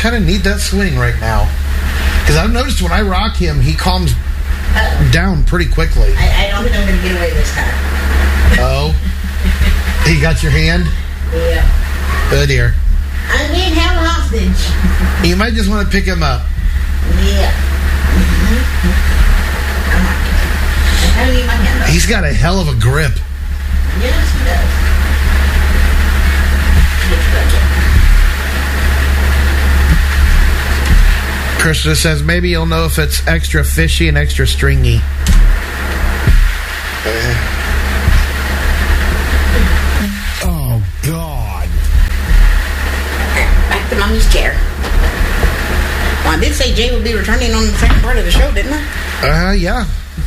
kind of need that swing right now. Because I've noticed when I rock him, he calms down pretty quickly. I don't think I'm going to get away this time. Oh. He got your hand? Yeah. Oh, dear. I'm being held hostage. You might just want to pick him up. Yeah. I gotta leave my hand up. He's got a hell of a grip. Yes, he does. Krista says maybe you'll know if it's extra fishy and extra stringy. Oh, God. Back to Mommy's chair. Well, I did say Jay would be returning on the second part of the show, didn't I? Yeah.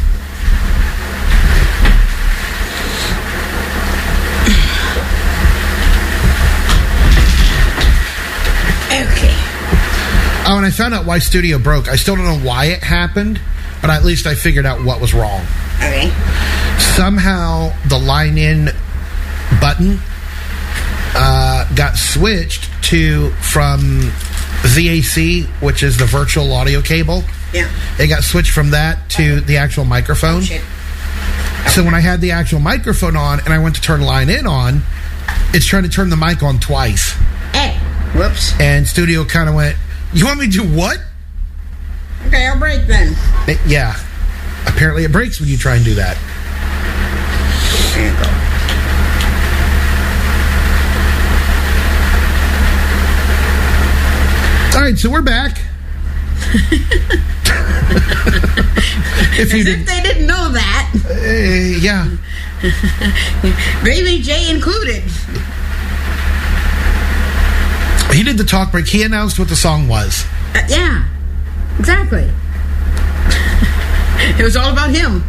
Okay. Oh, and I found out why Studio broke. I still don't know why it happened, but at least I figured out what was wrong. Okay. Somehow the line-in button got switched from VAC, which is the virtual audio cable. Yeah. It got switched from that to the actual microphone. Oh, shit. So when I had the actual microphone on and I went to turn line-in on, it's trying to turn the mic on twice. Hey. Whoops. And Studio kind of went, you want me to do what? Okay, I'll break then. Yeah. Apparently it breaks when you try and do that. There you go. All right, so we're back. If they didn't know that. Yeah. Baby J included. He did the talk break. He announced what the song was. Yeah, exactly. It was all about him.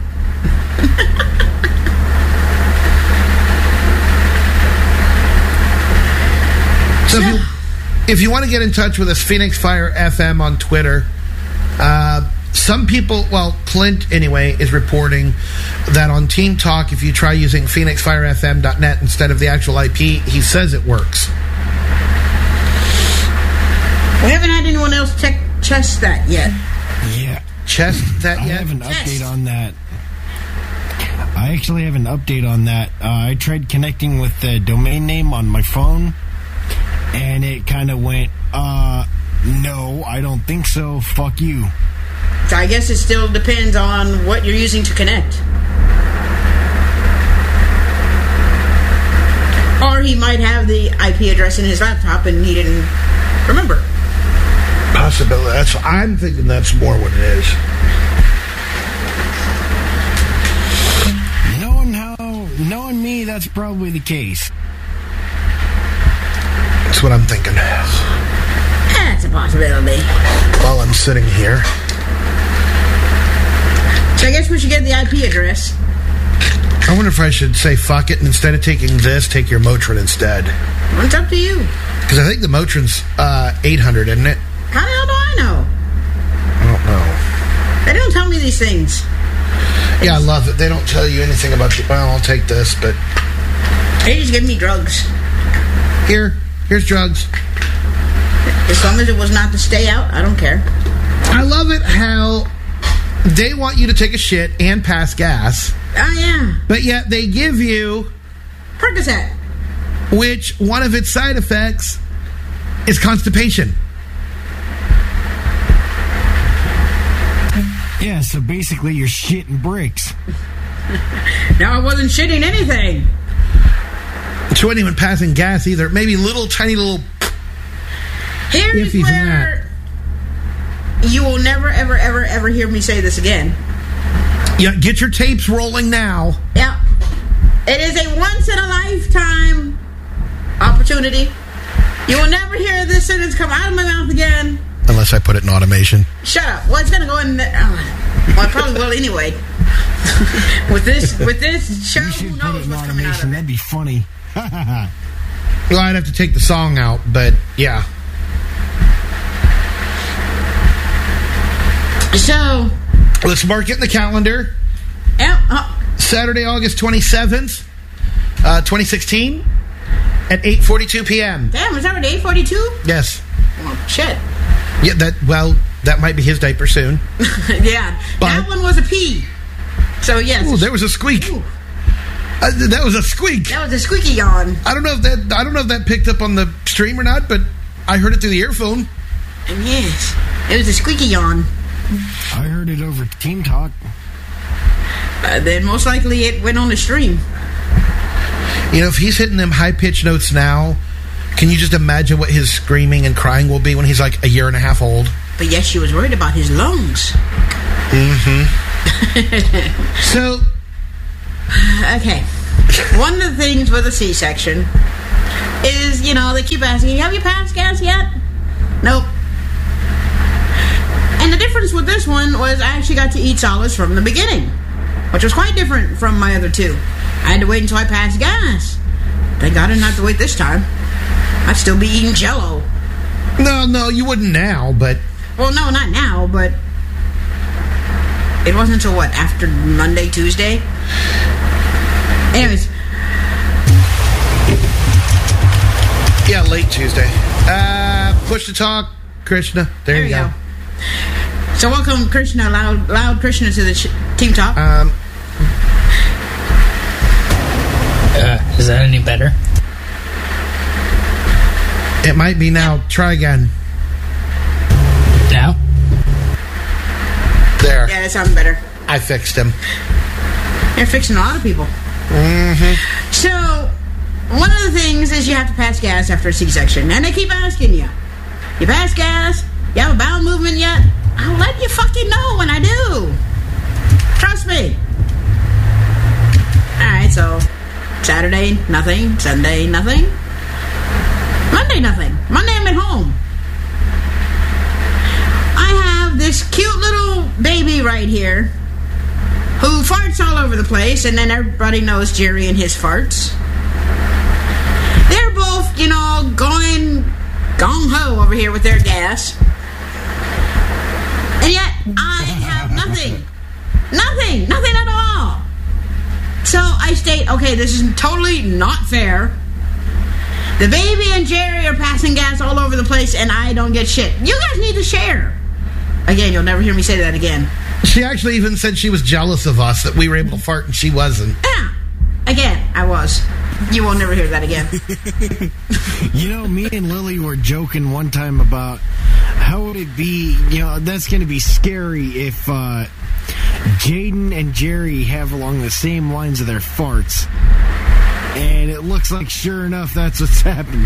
So if you want to get in touch with us, Phoenix Fire FM on Twitter. Some people, well, Clint anyway, is reporting that on Team Talk, if you try using phoenixfirefm.net instead of the actual IP, he says it works. We haven't had anyone else test that yet. Yeah. Test that yet? I have an update on that. I actually have an update on that. I tried connecting with the domain name on my phone, and it kind of went, no, I don't think so. Fuck you. So I guess it still depends on what you're using to connect. Or he might have the IP address in his laptop and he didn't remember. Possibility. I'm thinking that's more what it is. Knowing me, that's probably the case. That's what I'm thinking. That's a possibility. While I'm sitting here. So I guess we should get the IP address. I wonder if I should say fuck it, and instead of taking this, take your Motrin instead. Well, it's up to you. Because I think the Motrin's 800, isn't it? How the hell do I know? I don't know. They don't tell me these things. Yeah, I love it. They don't tell you anything about you. Well, I'll take this, but... They just give me drugs. Here's drugs. As long as it was not to stay out, I don't care. I love it how they want you to take a shit and pass gas. Oh, yeah. But yet they give you... Percocet. Which one of its side effects is constipation. Yeah, so basically you're shitting bricks. No, I wasn't shitting anything. She wasn't even passing gas either. Maybe little tiny little... Here's where you will never, ever, ever, ever hear me say this again. Yeah, get your tapes rolling now. Yeah. It is a once-in-a-lifetime opportunity. You will never hear this sentence come out of my mouth again. Unless I put it in automation. Shut up. Well, it's going to go in... well, I probably will anyway. with this show, who knows what's coming out of it. That'd be funny. Well, I'd have to take the song out, but yeah. So... Let's mark it in the calendar. Yeah. Saturday, August 27th, 2016, at 8:42 p.m. Damn, it's already 8:42? Yes. Well, shit. Yeah, that might be his diaper soon. Yeah, that one was a pee. So yes. Ooh, there was a squeak. That was a squeak. That was a squeaky yawn. I don't know if that picked up on the stream or not, but I heard it through the earphone. And yes, it was a squeaky yawn. I heard it over Team Talk. Then most likely it went on the stream. You know, if he's hitting them high-pitched notes now, can you just imagine what his screaming and crying will be when he's like a year and a half old? But yes, she was worried about his lungs. Mm-hmm. So... Okay. One of the things with a C-section is, they keep asking, have you passed gas yet? Nope. And the difference with this one was I actually got to eat solids from the beginning, which was quite different from my other two. I had to wait until I passed gas. Thank God I didn't have to wait this time. I'd still be eating Jell-O. No, you wouldn't now, but... Well, no, not now, but... It wasn't until, what, after Monday, Tuesday? Anyways. Yeah, late Tuesday. Push to talk, Krishna. There you go. So welcome, Krishna, loud Krishna, to the Team Talk. Is that any better? It might be now. Try again. Now? There. Yeah, that sounds better. I fixed him. You're fixing a lot of people. Mm-hmm. So, one of the things is you have to pass gas after a C-section. And they keep asking you. You pass gas? You have a bowel movement yet? I'll let you fucking know when I do. Trust me. Alright, so Saturday, nothing. Sunday, nothing. Monday, nothing. Monday, I'm at home. I have this cute little baby right here who farts all over the place, and then everybody knows Jerry and his farts. They're both, going gung-ho over here with their gas. And yet, I have nothing. Nothing at all. So I state, okay, this is totally not fair. The baby and Jerry are passing gas all over the place, and I don't get shit. You guys need to share. Again, you'll never hear me say that again. She actually even said she was jealous of us, that we were able to fart and she wasn't. Yeah. Again, I was. You will never hear that again. Me and Lily were joking one time about how would it be, that's going to be scary if Jaden and Jerry have along the same lines of their farts. And it looks like, sure enough, that's what's happened.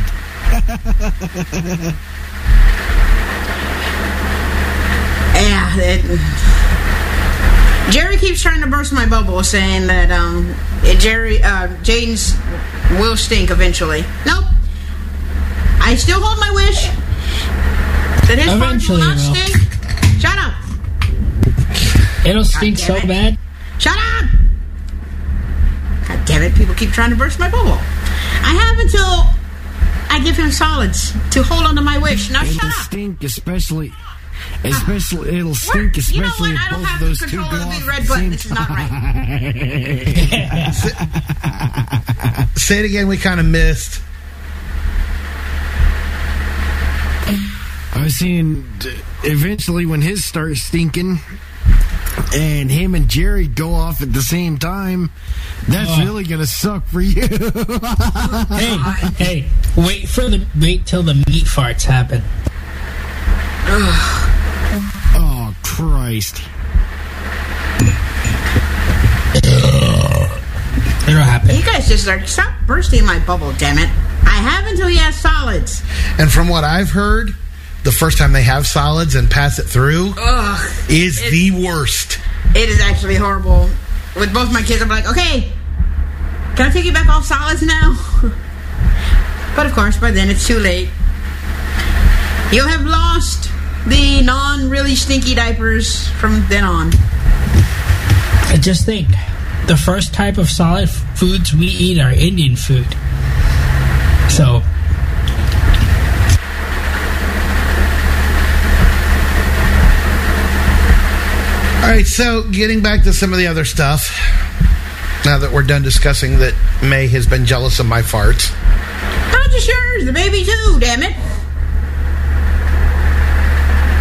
Yeah, Jerry keeps trying to burst my bubble, saying that Jaden's will stink eventually. Nope. I still hold my wish that his farts will not stink. Shut up. It'll stink so bad. Shut up. God damn it! People keep trying to burst my bubble. I have until I give him solids to hold on to my wish. Now shut up. Stink, especially it'll stink, especially if both of those two go off red button. This is not right. Say it again. We kind of missed. I was saying, eventually when his starts stinking, and him and Jerry go off at the same time, that's really gonna suck for you. Hey! Wait till the meat farts happen. Oh Christ! It'll happen. You guys just stop bursting my bubble, damn it! I have until he has solids. And from what I've heard, the first time they have solids and pass it through is the worst. It is actually horrible. With both my kids, I'm like, okay, can I take you back off solids now? But of course, by then it's too late. You'll have lost the non-really stinky diapers from then on. I just think the first type of solid foods we eat are Indian food. So... All right, so getting back to some of the other stuff, now that we're done discussing that May has been jealous of my farts. Not just yours, the baby too, damn it.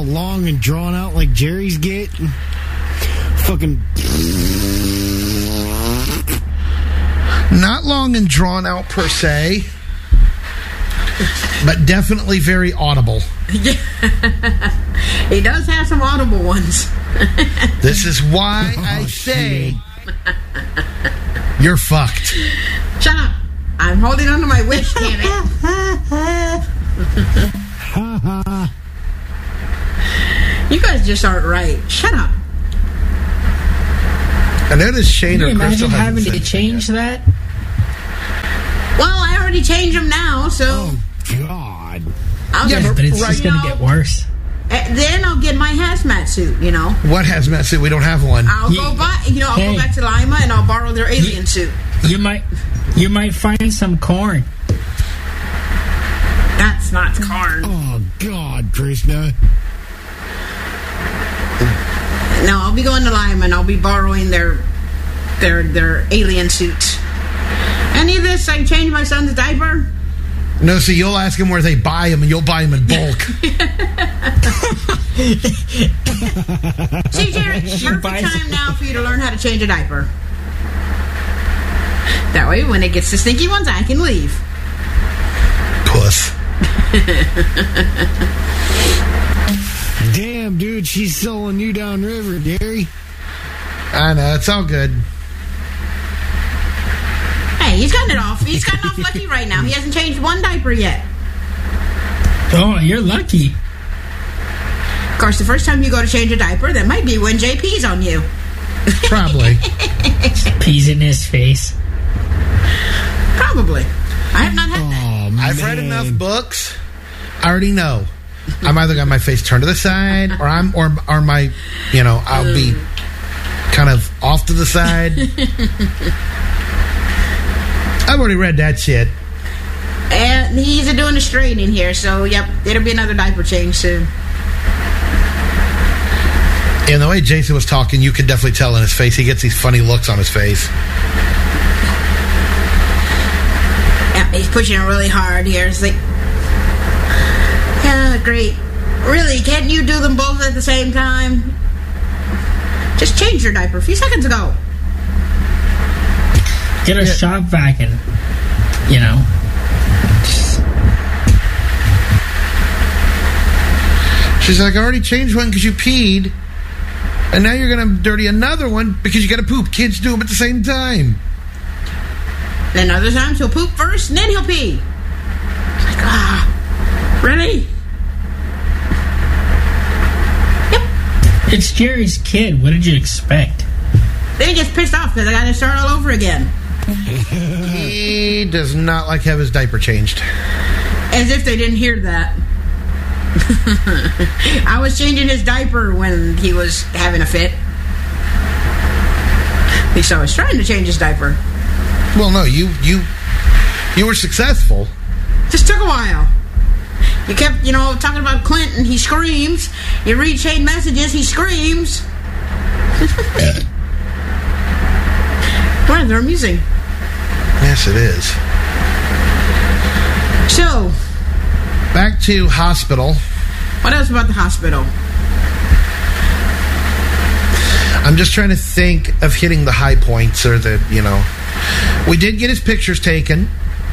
all long and drawn out like Jerry's get. Fucking. Not long and drawn out per se, but definitely very audible. He does have some audible ones. This is why I say you're fucked. Shut up. I'm holding on to my wish, damn it. You guys just aren't right. Shut up. I noticed Shane Can you or Crystal imagine having hasn't to said change that? Well, I already changed them now, so Oh, God. I'll Yeah, just, But it's just you going to know, get worse. Then I'll get my hazmat suit, you know. what hazmat suit? We don't have one. I'll go buy, you know, I'll go Hey. back to Lima and I'll borrow their alien suit. You might find some corn. That's not corn. Oh, God, Krishna. No, I'll be going to Lima and I'll be borrowing their alien suits. Any of this, I changed my son's diaper. No, so you'll ask them where they buy them, and you'll buy them in bulk. See, Jerry, perfect buys- time now for you to learn how to change a diaper. That way, when it gets to stinky ones, I can leave. Puss. Damn, dude, she's selling you downriver, Gary. I know, it's all good. Hey, he's gotten it off. He's gotten off lucky right now. He hasn't changed one diaper yet. Oh, you're lucky. Of course, the first time you go to change a diaper, that might be when JP's on you. Probably. Peas in his face. Probably. I have not had that. Oh, man. I've read enough books. I already know. I'm either got my face turned to the side, or or my, I'll be kind of off to the side. I've already read that shit. And he's doing a straightening here, so yep, it'll be another diaper change soon. And the way Jason was talking, you could definitely tell in his face. He gets these funny looks on his face. Yeah, he's pushing it really hard here. It's like, yeah, great. Really, can't you do them both at the same time? Just change your diaper a few seconds ago. Get a shop vac and, She's like, I already changed one because you peed, and now you're going to dirty another one because you got to poop. Kids do them at the same time. Then other times he'll poop first, and then he'll pee. It's like, really? It's Jerry's kid. What did you expect? Then he gets pissed off because I got to start all over again. He does not like have his diaper changed. As if they didn't hear that. I was changing his diaper when he was having a fit. At least I was trying to change his diaper. Well, no, you were successful. Just took a while. You kept, talking about Clinton. He screams. You read chain messages. He screams. Well, they're amusing. Yes, it is. So, Back to hospital. what else about the hospital? I'm just trying to think of hitting the high points or the, We did get his pictures taken.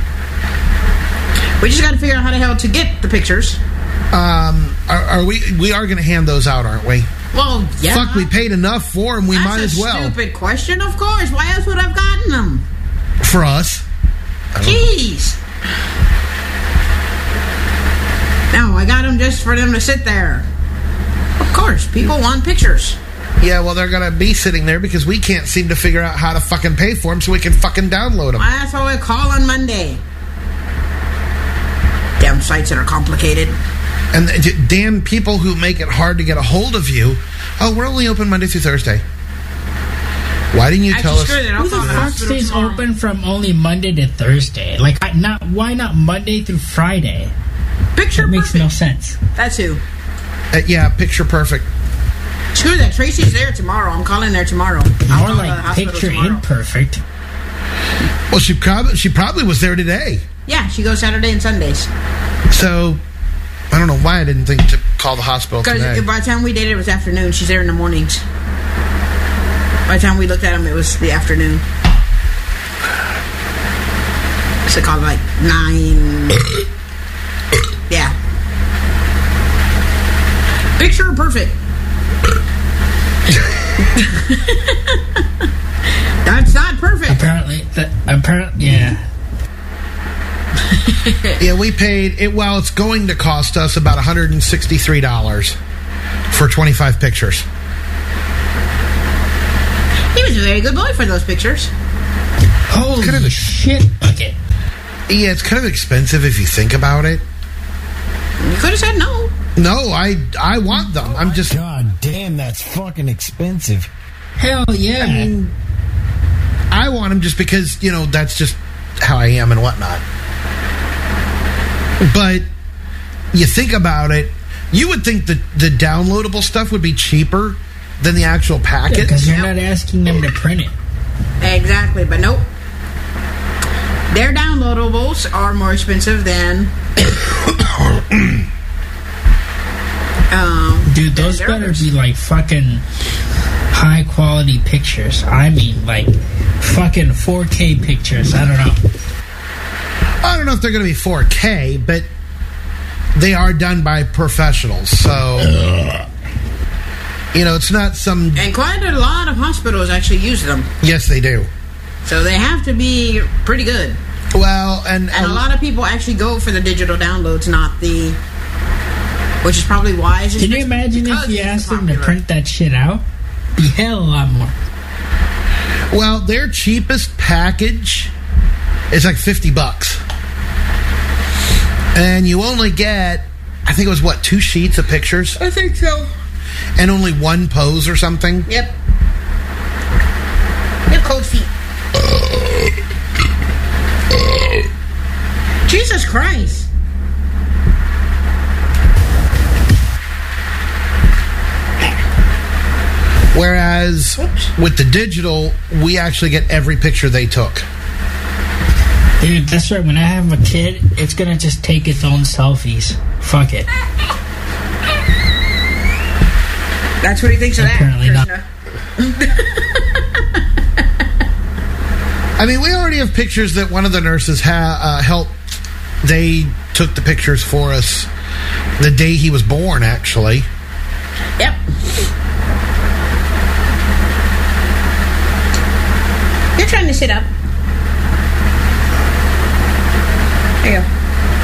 We just got to figure out how the hell to get the pictures. Are we are going to hand those out, aren't we? Well, yeah. Fuck, we paid enough for them. We That's might as well. a stupid question, of course. Why else would I have gotten them? For us. Jeez. No, I got them just for them to sit there. Of course, people want pictures. Yeah, well, they're going to be sitting there because we can't seem to figure out how to fucking pay for them so we can fucking download them. That's why I call on Monday. Damn sites that are complicated. And the damn people who make it hard to get a hold of you. Oh, we're only open Monday through Thursday. Why didn't you tell us? Screw that. I'll Who the call the fuck hospital stays tomorrow. open from only Monday to Thursday? Why not Monday through Friday? Picture That makes perfect. no sense. That's who. Yeah, picture perfect. Screw that. Tracy's there tomorrow. I'm calling there tomorrow. I'll More call the like hospital picture tomorrow. imperfect. Well, she probably was there today. Yeah, she goes Saturday and Sundays. So, I don't know why I didn't think to call the hospital today. Because by the time we dated, it was afternoon. She's there in the mornings. By the time we looked at him, it was the afternoon. So called like 9. Yeah. Picture perfect. That's not perfect. Apparently, yeah. Yeah, we paid it. Well, it's going to cost us about $163 for 25 pictures. He was a very good boy for those pictures. Holy kind of a- shit bucket. Yeah, it's kind of expensive if you think about it. You could have said no. No, I want them. I'm just. God damn, that's fucking expensive. Hell yeah. I mean, I want them just because, that's just how I am and whatnot. But you think about it, you would think that the downloadable stuff would be cheaper than the actual packet. Because you're not asking them to print it. Exactly, but nope. Their downloadables are more expensive than. Dude, those than better theirs. be like fucking high quality pictures. I mean, like fucking 4K pictures. I don't know. I don't know if they're going to be 4K, but they are done by professionals. So, it's not some. And quite a lot of hospitals actually use them. Yes, they do. So they have to be pretty good. Well, and And a lot of people actually go for the digital downloads, not the. Which is probably wise. Can you imagine if you asked them to print that shit out? Be hell a lot more. Well, their cheapest package is like $50. And you only get, I think it was 2 sheets of pictures? I think so. And only 1 pose or something? Yep. Yep, cold feet. Jesus Christ. Whereas with the digital, we actually get every picture they took. Dude, that's right. When I have a kid, it's gonna just take its own selfies. Fuck it. That's what he thinks of that. Apparently not. Krishna. I mean, we already have pictures that one of the nurses helped. They took the pictures for us the day he was born, actually. Yep. You're trying to sit up. There you go.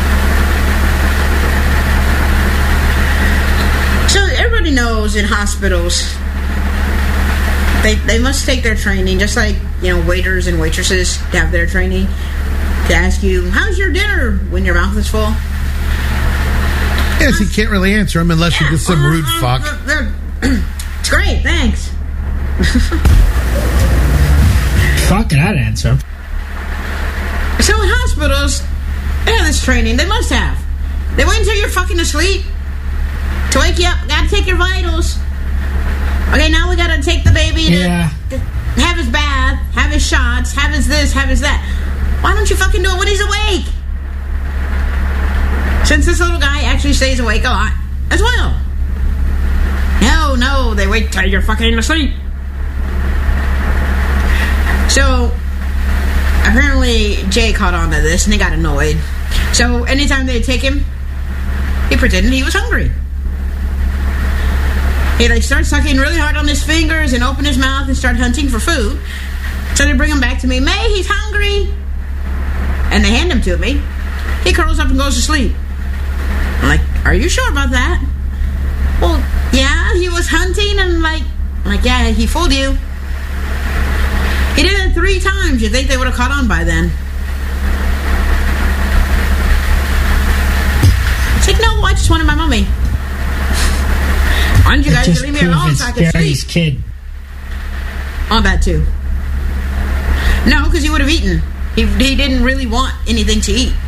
So everybody knows in hospitals, they must take their training, just like, waiters and waitresses have their training, to ask you, how's your dinner, when your mouth is full? Yes, you can't really answer them unless you're just some rude fuck. It's great, thanks. Fuck it, I'd answer. So in hospitals, they have this training. They must have. They wait until you're fucking asleep to wake you up. Gotta take your vitals. Okay, now we gotta take the baby to have his bath, have his shots, have his this, have his that. Why don't you fucking do it when he's awake? Since this little guy actually stays awake a lot as well. No, they wait till you're fucking asleep. So, apparently Jay caught on to this and he got annoyed. So, anytime they'd take him, he pretended he was hungry. He'd start sucking really hard on his fingers and open his mouth and start hunting for food. So they bring him back to me. May, he's hungry. And they hand him to me. He curls up and goes to sleep. I'm like, are you sure about that? Well, yeah, he was hunting and I'm like, yeah, he fooled you. He did it 3 times. You'd think they would have caught on by then. It's like, no, I just wanted my mommy. Why don't you guys leave me alone so I can Gary's sleep? kid. On that too. No, because he would have eaten. He didn't really want anything to eat.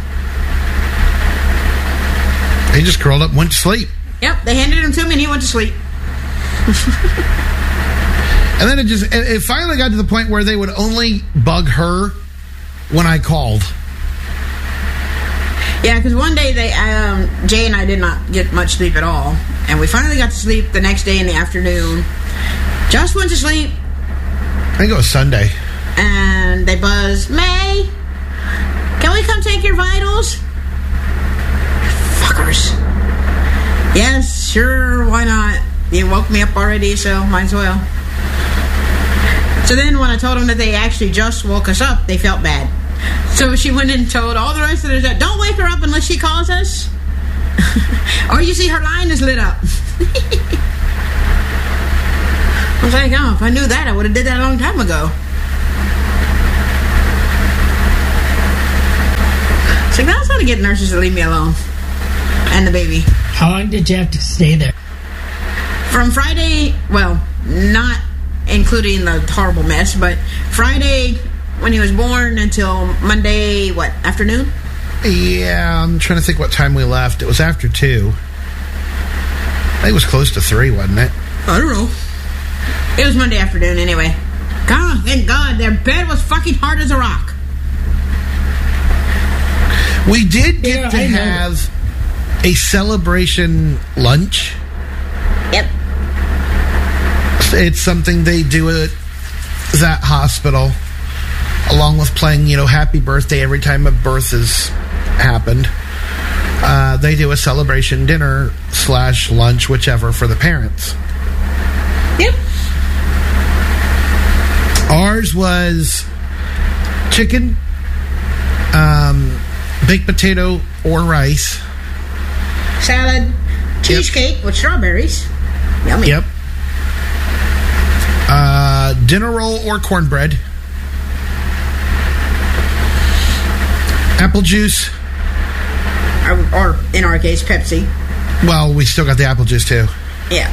He just curled up and went to sleep. Yep, they handed him to me and he went to sleep. And then it finally got to the point where they would only bug her when I called. Yeah, because one day Jay and I did not get much sleep at all, and we finally got to sleep the next day in the afternoon. Just went to sleep. I think it was Sunday. And they buzzed, May, can we come take your vitals? Fuckers. Yes, sure, why not? You woke me up already, so might as well. So then when I told them that they actually just woke us up, they felt bad. So she went and told all the rest of the set, don't wake her up unless she calls us. Or you see her line is lit up. I was like, oh, if I knew that, I would have did that a long time ago. So that's how to get nurses to leave me alone. And the baby. How long did you have to stay there? From Friday, well, not including the horrible mess, but Friday when he was born until Monday, what, afternoon? Yeah, I'm trying to think what time we left. It was after 2. I think it was close to 3, wasn't it? I don't know. It was Monday afternoon anyway. God, thank God, their bed was fucking hard as a rock. We did get to have a celebration lunch. Yep. It's something they do at that hospital, along with playing, Happy Birthday every time a birth has happened. They do a celebration dinner / lunch, whichever, for the parents. Yep. Ours was chicken, baked potato or rice, salad, cheesecake with strawberries. Yummy. Yep. Dinner roll or cornbread, apple juice, or in our case, Pepsi. Well, we still got the apple juice too. Yeah.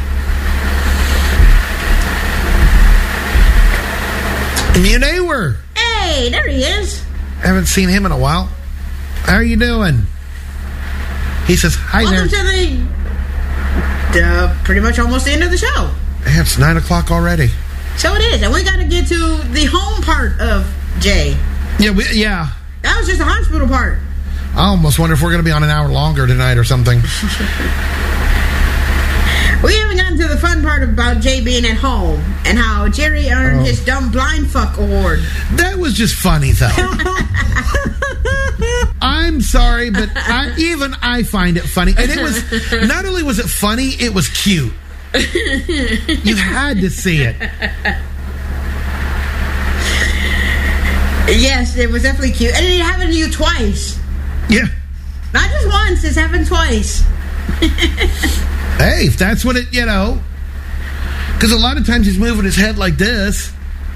Munewer. Hey, there he is. I haven't seen him in a while. How are you doing? He says, hi. Welcome there. To the pretty much almost the end of the show. Yeah, it's 9 o'clock already. So it is, and we got to get to the home part of Jay. Yeah. That was just the hospital part. I almost wonder if we're going to be on an hour longer tonight or something. We haven't gotten to the fun part about Jay being at home and how Jerry earned his dumb blind fuck award. That was just funny, though. I'm sorry, but I find it funny. And it was, not only was it funny, it was cute. You had to see it. Yes, it was definitely cute. And it happened to you twice. Yeah. Not just once, it's happened twice. Hey, if that's what it, because a lot of times he's moving his head like this.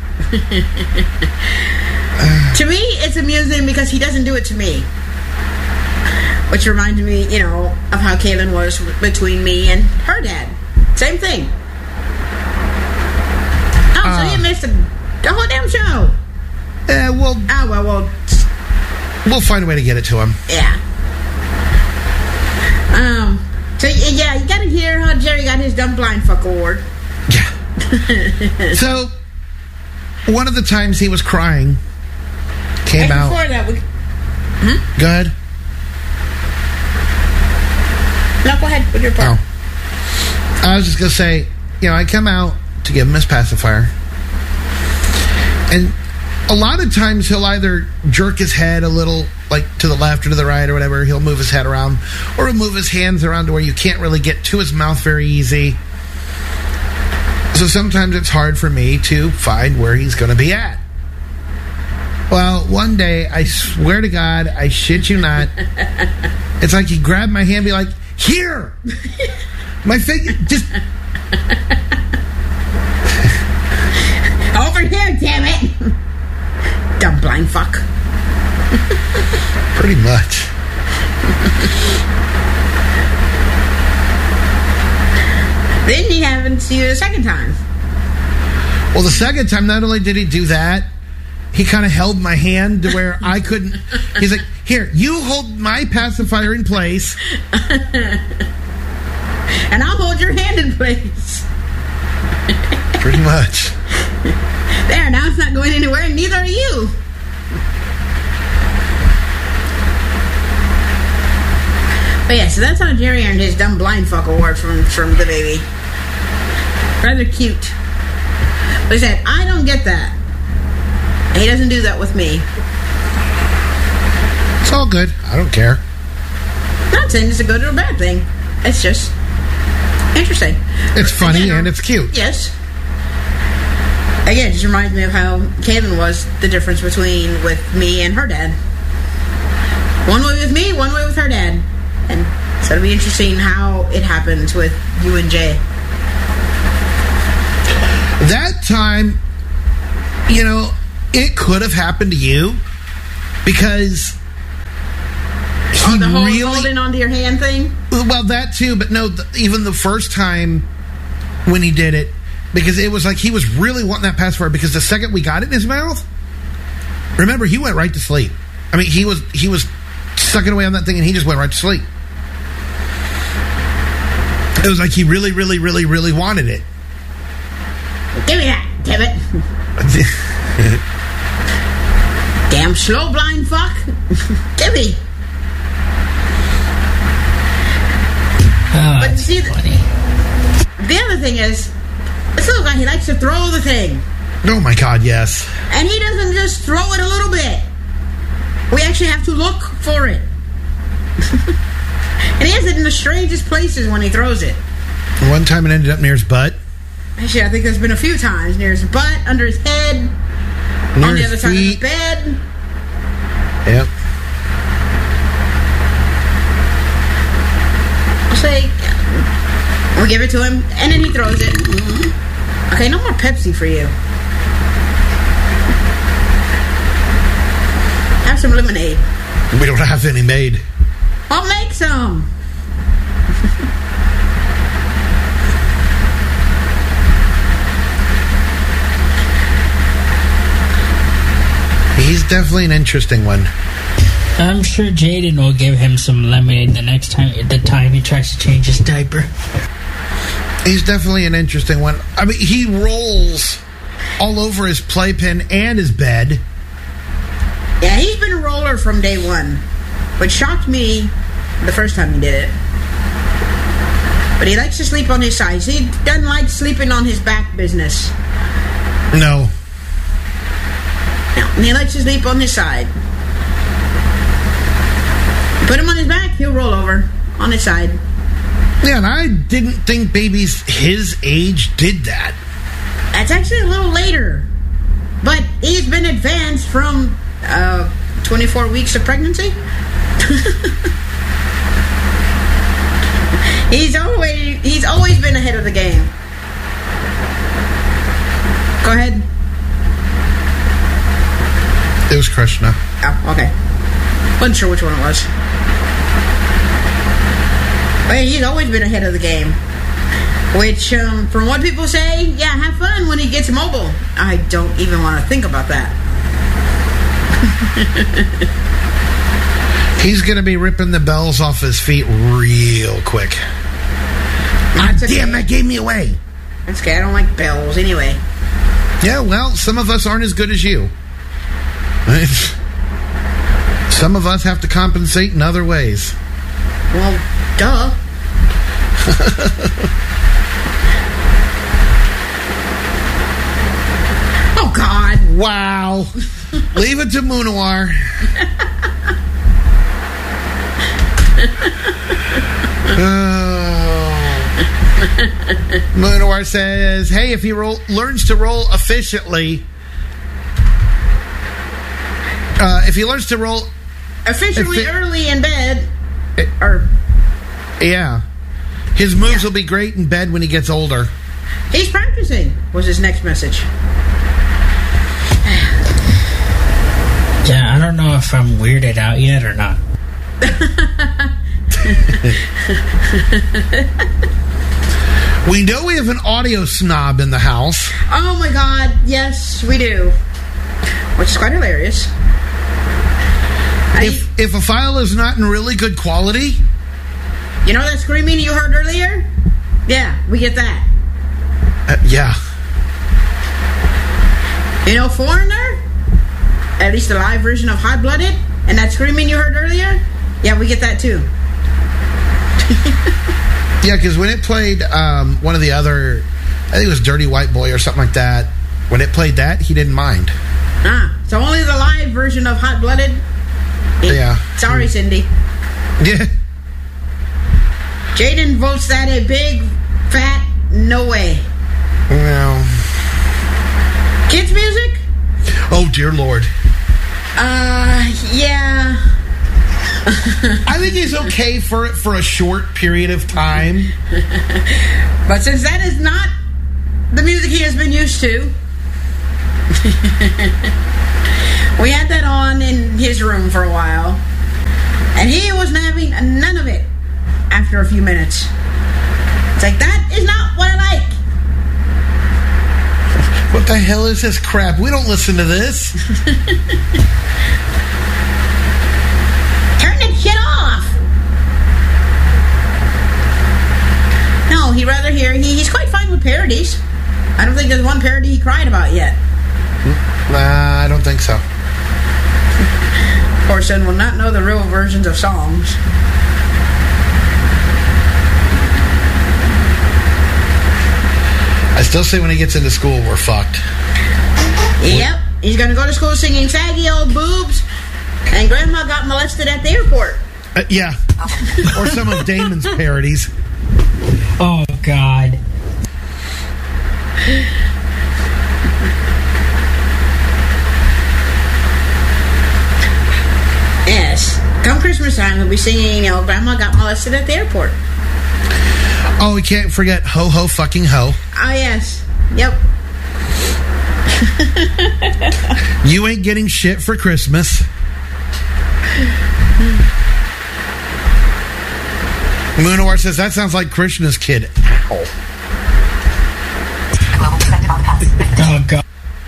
To me, it's amusing because he doesn't do it to me. Which reminded me, of how Kaylin was between me and her dad. Same thing. Oh, so you missed the whole damn show. Well... Oh, well... We'll find a way to get it to him. Yeah. So, yeah, you gotta hear how Jerry got his dumb blind fuck award. Yeah. So, one of the times he was crying came out... Before that, Go ahead. No, go ahead with your part. Oh. I was just going to say, I come out to give him his pacifier. And a lot of times he'll either jerk his head a little, like to the left or to the right or whatever. He'll move his head around. Or he'll move his hands around to where you can't really get to his mouth very easy. So sometimes it's hard for me to find where he's going to be at. Well, one day, I swear to God, I shit you not, it's like he grabbed my hand and be like, here! My face just... Over here, damn it! Dumb blind fuck. Pretty much. Then he happened to you the second time. Well, the second time, not only did he do that, he kind of held my hand to where I couldn't... He's like, here, you hold my pacifier in place. And I'll hold your hand in place. Pretty much. There, now it's not going anywhere, and neither are you. But yeah, so that's how Jerry earned his dumb blind fuck award from the baby. Rather cute. But he said, I don't get that. He doesn't do that with me. It's all good. I don't care. Not saying it's a good or a bad thing. It's just interesting. It's funny Again, and it's cute. Yes. Again, it just reminds me of how Kaylin was the difference between with me and her dad. One way with me, one way with her dad. And so it'll be interesting how it happens with you and Jay. That time, you know, it could have happened to you because he The whole really holding onto your hand thing? well, that too, but no, even the first time when he did it, because it was like he was really wanting that password, because the second we got it in his mouth, remember, he went right to sleep. I mean, he was sucking away on that thing and he just went right to sleep. It was like he really, really, really, really wanted it. Give me that, damn it. Damn slow blind fuck. Give me. But That's see, funny. the other thing is, this little guy, he likes to throw the thing. Oh my God, yes. And he doesn't just throw it a little bit. We actually have to look for it. And he has it in the strangest places when he throws it. One time it ended up near his butt. Actually, I think there's been a few times. Near his butt, under his head, Near on the his other side of his feet. bed. Yep. I'll say, we'll give it to him, and then he throws it. Okay, no more Pepsi for you. Have some lemonade. We don't have any made. I'll make some. He's definitely an interesting one. I'm sure Jaden will give him some lemonade the time he tries to change his diaper. He's definitely an interesting one. I mean, he rolls all over his playpen and his bed. Yeah, he's been a roller from day one, which shocked me the first time he did it. But he likes to sleep on his sides. He doesn't like sleeping on his back business. No. No, and he likes to sleep on his side. Put him on his back, he'll roll over on his side. Yeah, and I didn't think babies his age did that. That's actually a little later. But he's been advanced from 24 weeks of pregnancy. He's always been ahead of the game. Go ahead. It was Krishna. Oh, okay. Wasn't sure which one it was. But he's always been ahead of the game. Which, from what people say, yeah, have fun when he gets mobile. I don't even want to think about that. He's going to be ripping the bells off his feet real quick. That's okay. Damn, that gave me away. That's okay. I don't like bells anyway. Yeah, well, some of us aren't as good as you. Some of us have to compensate in other ways. Well, duh. Oh, God. Wow. Leave it to Munawar. Munawar says, hey, if he learns to roll efficiently, if he learns to roll Efficiently early in bed. yeah, his moves will be great in bed when he gets older. He's practicing, was his next message. Yeah, I don't know if I'm weirded out yet or not. We know we have an audio snob in the house. Oh my God, yes, we do. Which is quite hilarious. If a file is not in really good quality, You know that screaming you heard earlier? Yeah, we get that. yeah. You know Foreigner? At least the live version of Hot Blooded? And that screaming you heard earlier? Yeah, we get that too. Yeah, because when it played one of the other, I think it was Dirty White Boy or something like that, when it played that, he didn't mind. So only the live version of Hot Blooded? Yeah. Sorry, Cindy. Yeah. Jaden votes that a big, fat no way. Well. Kids music? Oh, dear Lord. Yeah. I think he's okay for it for a short period of time. But since that is not the music he has been used to, we had that on in his room for a while, and he wasn't having none of it after a few minutes. It's like, that is not what I like. What the hell is this crap? We don't listen to this. Turn that shit off. No, he'd rather hear. He's quite fine with parodies. I don't think there's one parody he cried about yet. Nah, I don't think so. Corson will not know the real versions of songs. I still say when he gets into school, we're fucked. Yep. He's going to go to school singing saggy old boobs, and Grandma got molested at the airport. Yeah. Or some of Damon's parodies. Oh, God. Yes. Come Christmas time, he'll be singing, Grandma got molested at the airport. Oh, we can't forget Ho Ho Fucking Ho. Oh, yes. Yep. You ain't getting shit for Christmas. Moonawar says, that sounds like Krishna's kid. Ow. Oh, God.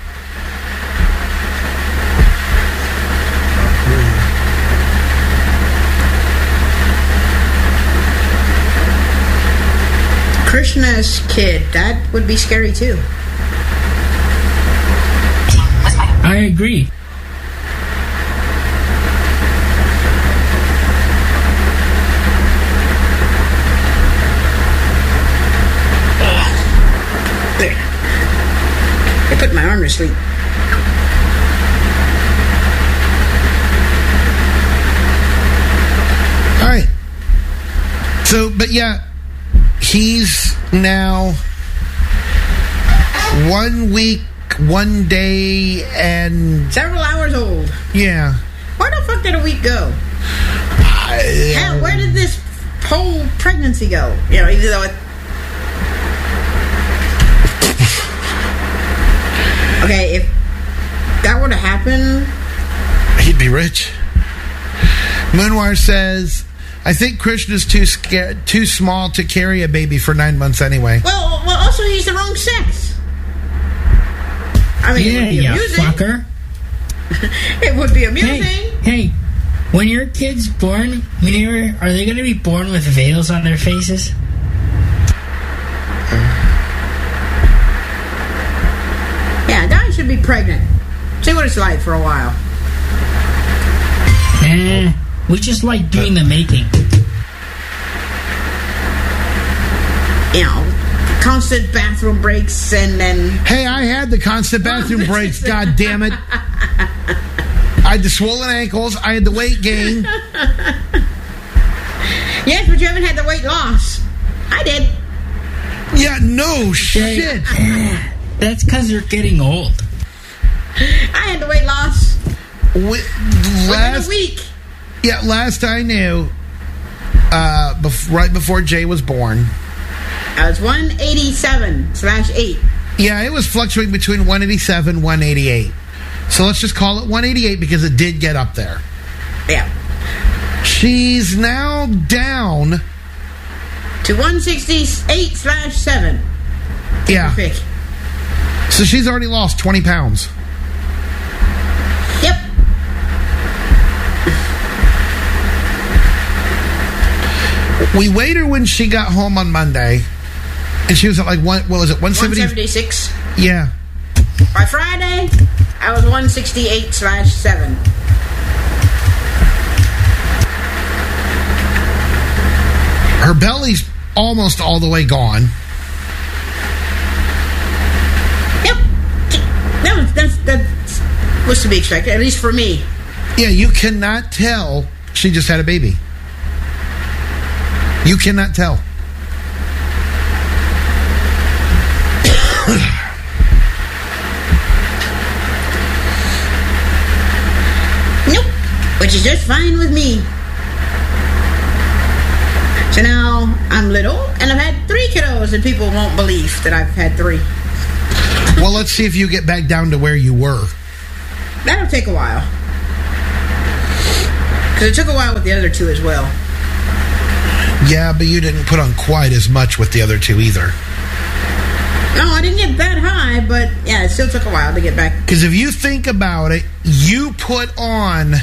Krishna's kid. That would be scary, too. I agree. There. I put my arm to sleep. All right. So, but yeah, he's now 1 week, 1 day, and Several hours old. yeah. Where the fuck did a week go? Hell, where did this whole pregnancy go? Even though it... Okay, if that were to happen... He'd be rich. Moonwire says, I think Krishna's too small to carry a baby for 9 months anyway. Well, also he's the wrong sex. I mean, Yeah, it would be you amusing. fucker. It would be amusing. Hey, when your kid's born, are they going to be born with veils on their faces? Yeah, guys should be pregnant. See what it's like for a while. We just like doing the making. Constant bathroom breaks and then... Hey, I had the constant bathroom breaks, god damn it. I had the swollen ankles, I had the weight gain. Yes, but you haven't had the weight loss. I did. Yeah, no shit. That's because you're getting old. I had the weight loss within a week. Yeah, last I knew, right before Jay was born. I was 187/8. Yeah, it was fluctuating between 187, 188. So let's just call it 188 because it did get up there. Yeah. She's now down to 168/7. Yeah. Pick. So she's already lost 20 pounds. Yep. We weighed her when she got home on Monday, and she was at like what was it, 176? Yeah. By Friday, I was 168/7. Her belly's almost all the way gone. Yep. That was to be expected, at least for me. Yeah, you cannot tell she just had a baby. You cannot tell. Nope. Which is just fine with me. So now I'm little, and I've had 3 kiddos, and people won't believe that I've had 3. Well, let's see if you get back down to where you were. That'll take a while. Because it took a while with the other 2 as well. Yeah, but you didn't put on quite as much with the other 2 either. No, I didn't get that high, but yeah, it still took a while to get back. Because if you think about it, you put on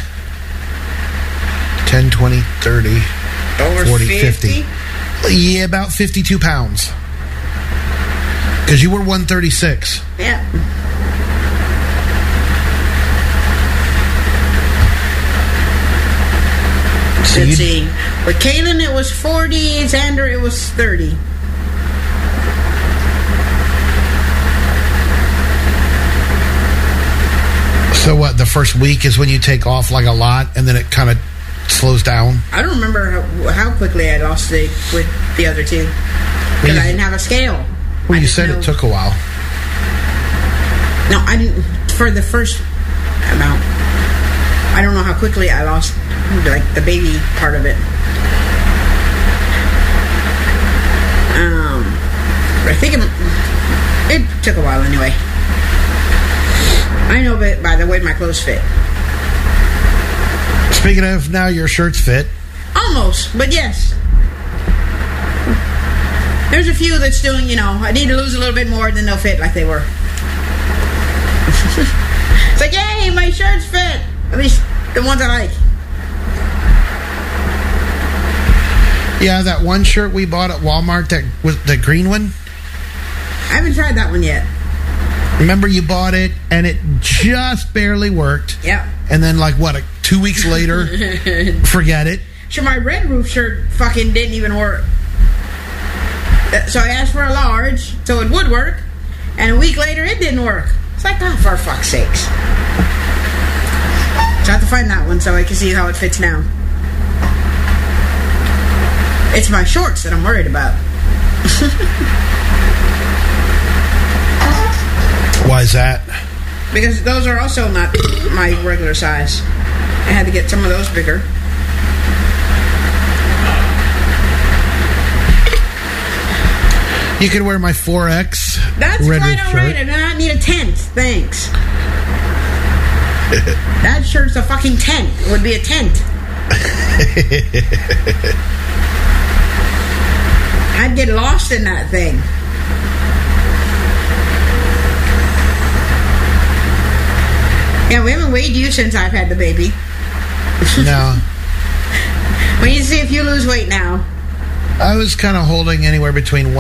10, 20, 30, Over 40, 50. Yeah, about 52 pounds. Because you were 136. Yeah. So Let's see. With Kaylin, it was 40. Xander, it was 30. So what, the first week is when you take off like a lot and then it kind of slows down? I don't remember how quickly I lost it with the other 2. Because I didn't have a scale. Well, you said it took a while. No, I didn't. For the first amount. I don't know how quickly I lost, like, the baby part of it. I think it took a while anyway. I know by the way my clothes fit. Speaking of, now your shirts fit. Almost, but yes. There's a few that's still, I need to lose a little bit more, then they'll fit like they were. It's like, yay, my shirts fit. At least the ones I like. Yeah, that one shirt we bought at Walmart, that was the green one. I haven't tried that one yet. Remember you bought it and it just barely worked. Yeah. And then 2 weeks later, forget it. Sure, my red roof shirt fucking didn't even work. So I asked for a large, so it would work. And a week later, it didn't work. It's like, oh, for fuck's sakes. So I have to find that one so I can see how it fits now. It's my shorts that I'm worried about. Why is that? Because those are also not my regular size. I had to get some of those bigger. You could wear my 4X. That's red quite roof alright. shirt. I do not need a tent. Thanks. That shirt's a fucking tent. It would be a tent. I'd get lost in that thing. Yeah, we haven't weighed you since I've had the baby. No. We need to see if you lose weight now. I was kind of holding anywhere between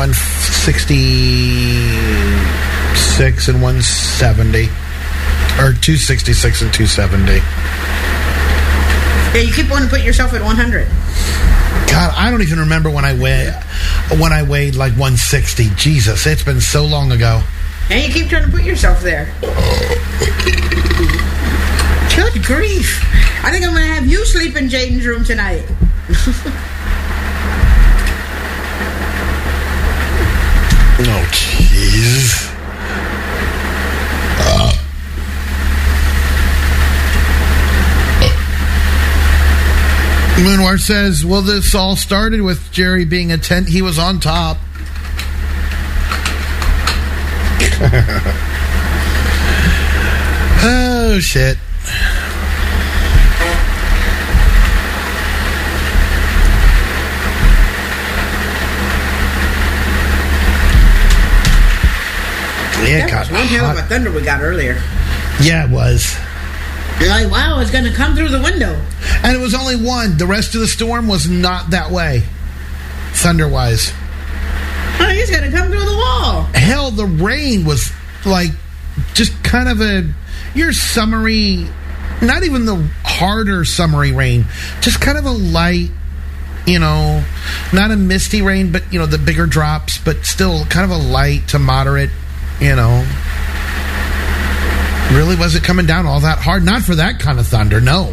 166 and 170. Or 266 and 270. Yeah, you keep wanting to put yourself at 100. God, I don't even remember when I weighed like 160. Jesus, it's been so long ago. And you keep trying to put yourself there. Good grief. I think I'm going to have you sleep in Jaden's room tonight. Oh, jeez. Moonwar says, well, this all started with Jerry being a tent. He was on top. Oh, shit. Yeah, That was one hell of a thunder we got earlier. Yeah, it was. You're like, wow, it's going to come through the window. And it was only one. The rest of the storm was not that way, thunder-wise. Oh, it's going to come through the wall. Hell, the rain was like just kind of your summery, not even the harder summery rain, just kind of a light, not a misty rain, but, the bigger drops, but still kind of a light to moderate, really wasn't coming down all that hard. Not for that kind of thunder, no.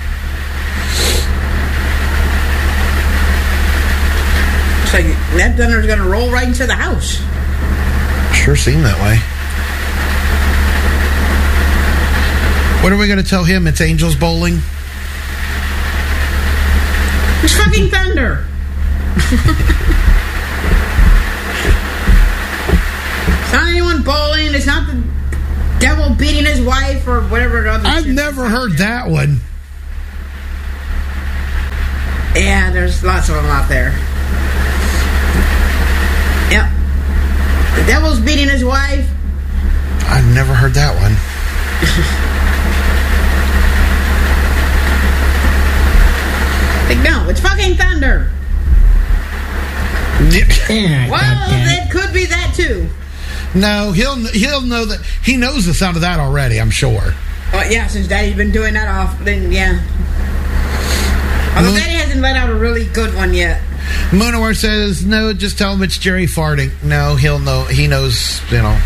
It's like that thunder's going to roll right into the house. Sure seemed that way. What are we going to tell him? It's Angels bowling? It's fucking thunder. It's not anyone bowling. It's not the devil beating his wife or whatever other I've shit. never heard that one. Yeah, there's lots of them out there. Yep. The devil's beating his wife. I've never heard that one. Like, no, it's fucking thunder. Yeah, Well, goddamn. it could be that too. No, he'll know that. He knows the sound of that already, I'm sure. Oh, yeah, since Daddy's been doing that off, then yeah. Although Daddy hasn't let out a really good one yet. Moonawar says, no, just tell him it's Jerry farting. No, he'll know. He knows,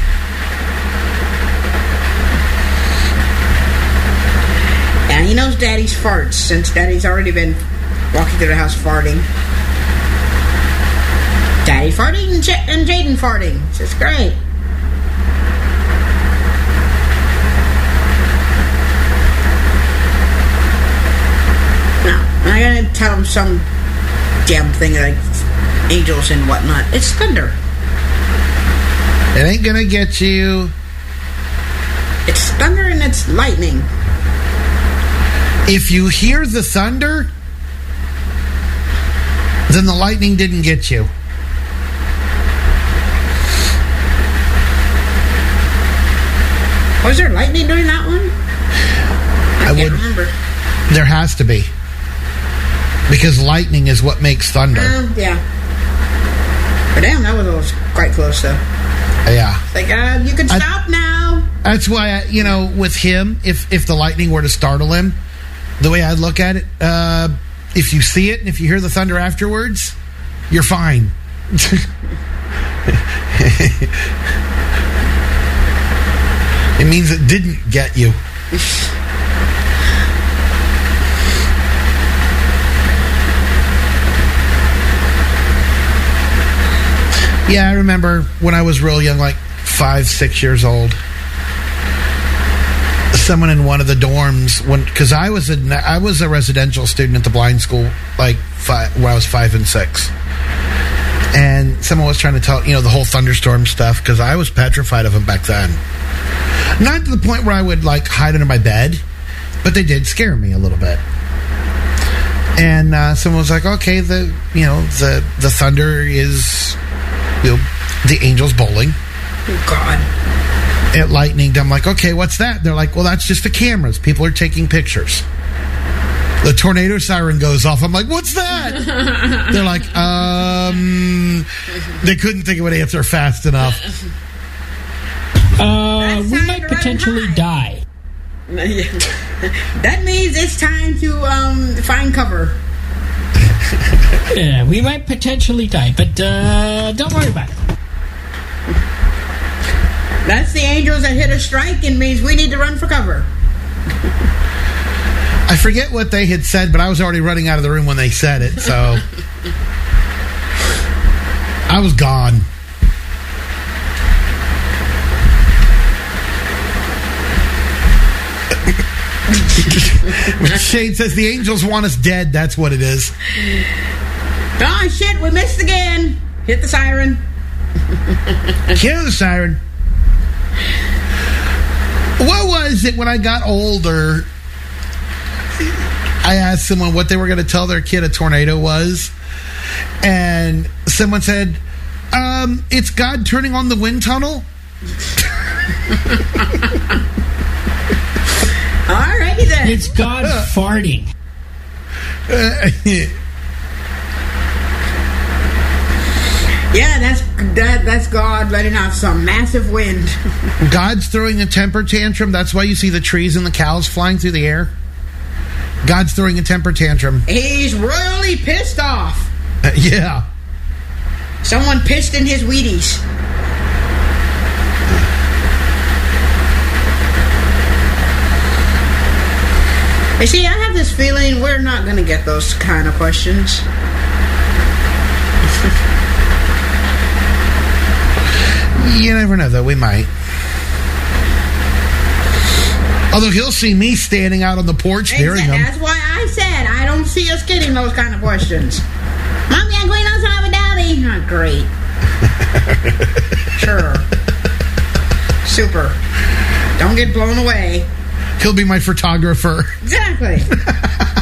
Yeah, he knows Daddy's farts since Daddy's already been walking through the house farting. Daddy farting and Jaden farting. It's great. No, I gotta tell him some damn thing like angels and whatnot. It's thunder. It ain't gonna get you. It's thunder and it's lightning. If you hear the thunder, then the lightning didn't get you. Was there lightning during that one? I can't remember. There has to be. Because lightning is what makes thunder. Yeah. But damn, that was quite close though. Yeah. Like, you can stop now. That's why, with him, if the lightning were to startle him, the way I look at it, if you see it and if you hear the thunder afterwards, you're fine. It means it didn't get you. Yeah, I remember when I was real young, like 5, 6 years old, someone in one of the dorms, because I was a residential student at the blind school, like when I was 5 and 6, and someone was trying to tell the whole thunderstorm stuff, because I was petrified of them back then. Not to the point where I would like hide under my bed, but they did scare me a little bit. And someone was like, "Okay, the thunder is the Angels bowling." Oh God. At lightning, I'm like, okay, what's that? They're like, well, that's just the cameras. People are taking pictures. The tornado siren goes off. I'm like, what's that? They're like, they couldn't think of an answer fast enough. We might potentially die. That means it's time to find cover. Yeah, we might potentially die, but don't worry about it. That's the Angels that hit a strike and means we need to run for cover. I forget what they had said, but I was already running out of the room when they said it, so I was gone. Shane says the Angels want us dead. That's what it is. Oh shit, we missed again. Hit the siren. Kill the siren. What was it when I got older? I asked someone what they were going to tell their kid a tornado was, and someone said, it's God turning on the wind tunnel. Alrighty then. It's God farting. Yeah, that's God letting out some massive wind. God's throwing a temper tantrum. That's why you see the trees and the cows flying through the air. God's throwing a temper tantrum. He's royally pissed off. Yeah. Someone pissed in his Wheaties. You see, I have this feeling we're not going to get those kind of questions. You never know, though. We might. Although he'll see me standing out on the porch hearing him. That's why I said I don't see us getting those kind of questions. Mommy, I'm going outside with Daddy. Oh, great. Sure. Super. Don't get blown away. He'll be my photographer. Exactly.